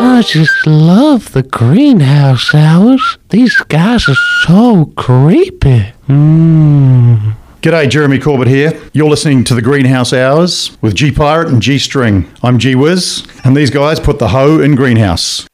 I just love the greenhouse hours. These guys are so creepy. G'day, Jeremy Corbett here. You're listening to the Greenhouse Hours with G Pirate and G String. I'm G Wiz, and these guys put the hoe in greenhouse.